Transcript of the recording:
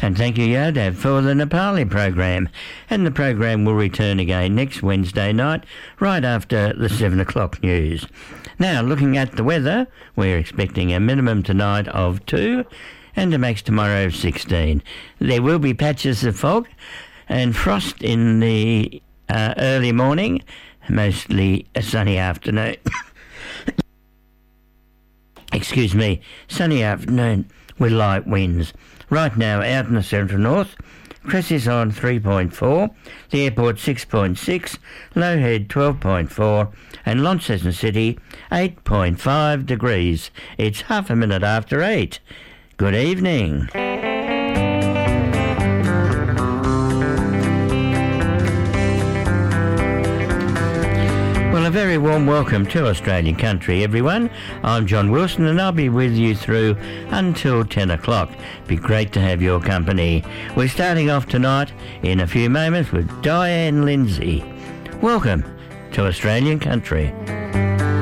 And thank you, Yadav, for the Nepali program. And the program will return again next Wednesday night, right after the 7 o'clock news. Now, looking at the weather, we're expecting a minimum tonight of 2 and a max tomorrow of 16. There will be patches of fog and frost in the early morning, mostly a sunny afternoon. Excuse me, sunny afternoon with light winds. Right now, out in the central north, Cress is on 3.4, the airport 6.6, Lowhead 12.4, and Launceston City 8.5 degrees. It's half a minute after 8. Good evening. Well, a very warm welcome to Australian country, everyone. I'm John Wilson, and I'll be with you through until 10 o'clock. Be great to have your company. We're starting off tonight in a few moments with Diane Lindsay. Welcome to Australian country.